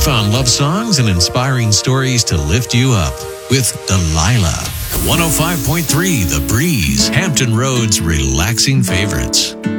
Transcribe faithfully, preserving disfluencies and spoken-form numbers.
found love songs and inspiring stories to lift you up with Delilah. one oh five point three The Breeze, Hampton Road's relaxing favorites.